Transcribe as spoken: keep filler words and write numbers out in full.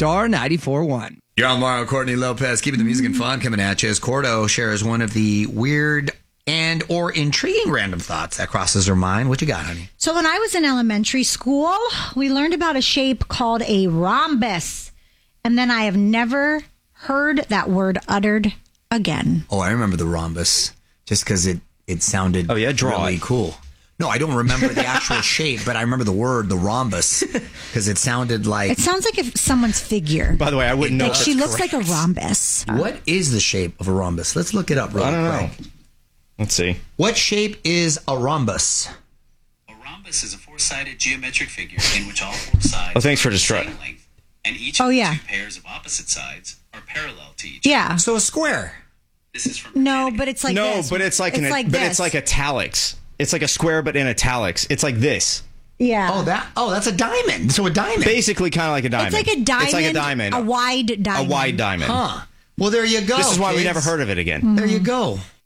Star ninety-four point one. You're on Mario Courtney Lopez, keeping the music and fun coming at you as Cordo shares one of the weird and or intriguing random thoughts that crosses her mind. What you got, honey? So when I was in elementary school, we learned about a shape called a rhombus. And then I have never heard that word uttered again. Oh, I remember the rhombus just because it, it sounded oh, yeah, draw really it. cool. No, I don't remember the actual shape, but I remember the word, the rhombus, because it sounded like... It sounds like if someone's figure. By the way, I wouldn't know. Like she looks correct. like a rhombus. What is the shape of a rhombus? Let's look it up real I don't quick. know. Let's see. What shape is a rhombus? A rhombus is a four-sided geometric figure in which all four sides Oh, thanks for are the distra- same length, and each Oh, of the yeah. two pairs of opposite sides are parallel to each. Yeah. So a square. This is from No, but it's like no, this. but it's like, it's an, like but this. it's like italics. It's like a square, but in italics. It's like this. Yeah. Oh, that. Oh, that's a diamond. So a diamond. Basically, kind of like a diamond. It's like a diamond. It's like a diamond. A wide diamond. A wide diamond. Huh. Well, there you go. This is why we kids. never heard of it again. There you go.